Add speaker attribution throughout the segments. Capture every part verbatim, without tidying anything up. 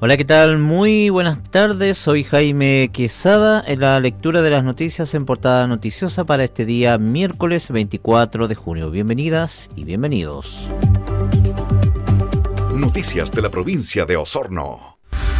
Speaker 1: Hola, ¿qué tal? Muy buenas tardes, soy Jaime Quesada en la lectura de las noticias en Portada Noticiosa para este día miércoles veinticuatro de junio. Bienvenidas y bienvenidos.
Speaker 2: Noticias de la provincia de Osorno.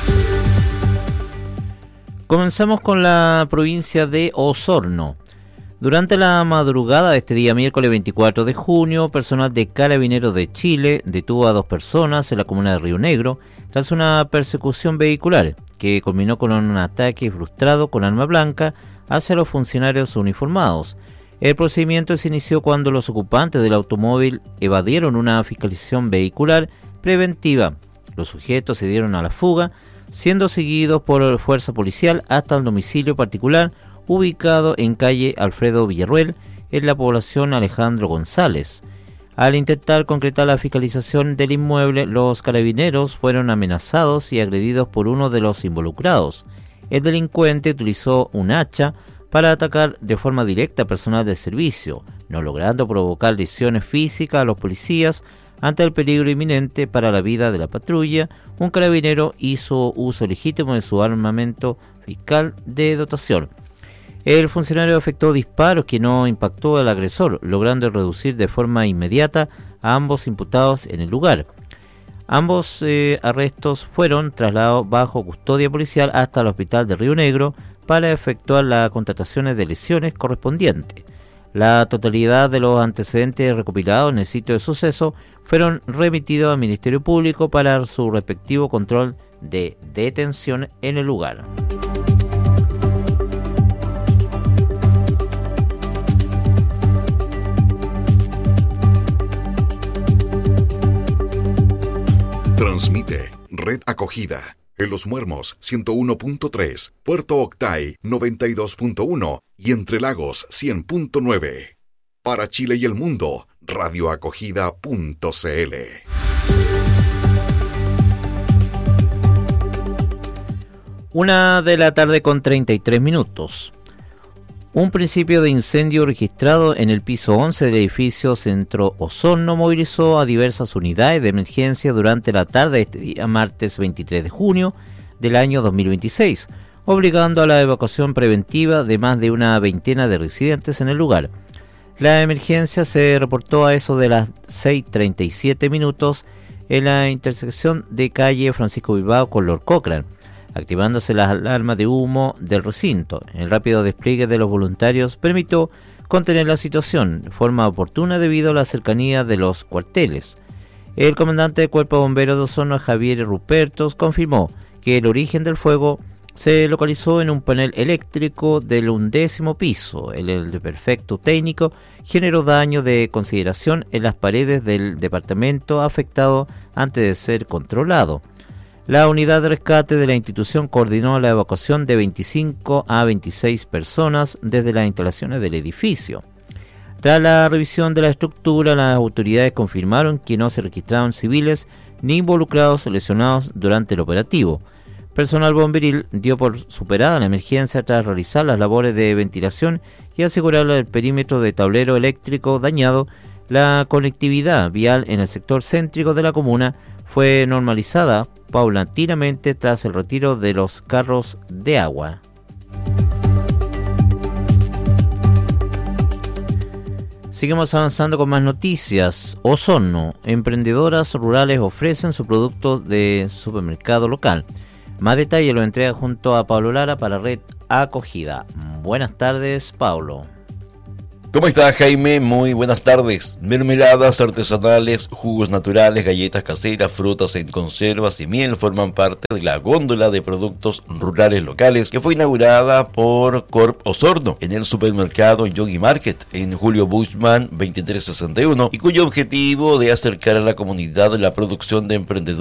Speaker 1: Comenzamos con la provincia de Osorno. Durante la madrugada de este día miércoles veinticuatro de junio, personal de Carabineros de Chile detuvo a dos personas en la comuna de Río Negro tras una persecución vehicular que culminó con un ataque frustrado con arma blanca hacia los funcionarios uniformados. El procedimiento se inició cuando los ocupantes del automóvil evadieron una fiscalización vehicular preventiva. Los sujetos se dieron a la fuga, siendo seguidos por fuerza policial hasta el domicilio particular ubicado en calle Alfredo Villarruel, en la población Alejandro González. Al intentar concretar la fiscalización del inmueble, los carabineros fueron amenazados y agredidos por uno de los involucrados. El delincuente utilizó un hacha para atacar de forma directa a personal de servicio, no logrando provocar lesiones físicas a los policías. Ante el peligro inminente para la vida de la patrulla, un carabinero hizo uso legítimo de su armamento fiscal de dotación. El funcionario efectuó disparos que no impactó al agresor, logrando reducir de forma inmediata a ambos imputados en el lugar. Ambos eh, arrestos fueron trasladados bajo custodia policial hasta el hospital de Río Negro para efectuar las contrataciones de lesiones correspondientes. La totalidad de los antecedentes recopilados en el sitio de suceso fueron remitidos al Ministerio Público para su respectivo control de detención en el lugar.
Speaker 2: Transmite Red Acogida en Los Muermos ciento uno punto tres, Puerto Octay noventa y dos punto uno y Entre Lagos cien punto nueve. Para Chile y el mundo, radioacogida punto cl.
Speaker 1: Una de la tarde con treinta y tres minutos. Un principio de incendio registrado en el piso once del edificio Centro Osorno movilizó a diversas unidades de emergencia durante la tarde de este día martes veintitrés de junio del año dos mil veintiséis, obligando a la evacuación preventiva de más de una veintena de residentes en el lugar. La emergencia se reportó a eso de las seis treinta y siete minutos en la intersección de calle Francisco Bilbao con Lord Cochrane, activándose las alarmas de humo del recinto. El rápido despliegue de los voluntarios permitió contener la situación de forma oportuna debido a la cercanía de los cuarteles. El comandante del Cuerpo de Bomberos de Osorno, Javier Rupertos, confirmó que el origen del fuego se localizó en un panel eléctrico del undécimo piso. El desperfecto técnico generó daño de consideración en las paredes del departamento afectado antes de ser controlado. La unidad de rescate de la institución coordinó la evacuación de veinticinco a veintiséis personas desde las instalaciones del edificio. Tras la revisión de la estructura, las autoridades confirmaron que no se registraron civiles ni involucrados lesionados durante el operativo. Personal bomberil dio por superada la emergencia tras realizar las labores de ventilación y asegurar el perímetro de tablero eléctrico dañado. La conectividad vial en el sector céntrico de la comuna fue normalizada paulatinamente tras el retiro de los carros de agua. Seguimos avanzando con más noticias. Osorno, emprendedoras rurales ofrecen su producto de supermercado local. Más detalles lo entrega junto a Pablo Lara para Red Acogida. Buenas tardes, Pablo.
Speaker 3: ¿Cómo estás, Jaime? Muy buenas tardes. Mermeladas artesanales, jugos naturales, galletas caseras, frutas en conservas y miel forman parte de la góndola de productos rurales locales que fue inaugurada por Corp Osorno en el supermercado Yogi Market en Julio Bushman veintitrés sesenta y uno y cuyo objetivo de acercar a la comunidad la producción de emprendedores